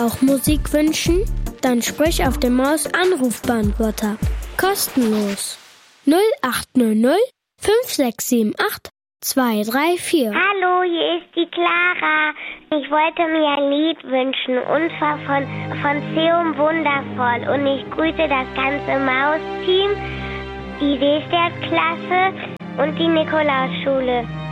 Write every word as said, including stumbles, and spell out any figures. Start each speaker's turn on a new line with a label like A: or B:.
A: auch Musik wünschen? Dann sprich auf dem Maus-Anrufbeantworter. Kostenlos. null acht null null fünf sechs sieben acht zwei drei vier.
B: Hallo, hier ist die Clara. Ich wollte mir ein Lied wünschen, und zwar von, von Seum Wundervoll. Und ich grüße das ganze Maus-Team, die Seestadt-Klasse und die Nikolausschule.